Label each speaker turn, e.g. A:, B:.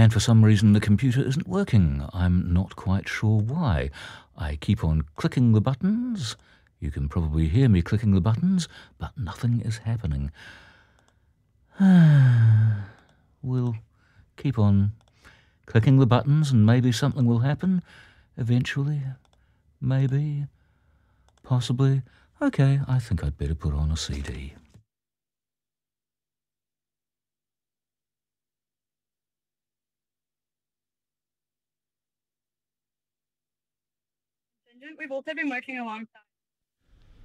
A: and for some reason the computer isn't working. I'm not quite sure why. I keep on clicking the buttons. You can probably hear me clicking the buttons, but nothing is happening. We'll keep on clicking the buttons and maybe something will happen eventually. Maybe. Possibly. Okay, I think I'd better put on a CD.
B: We both have been working a long time.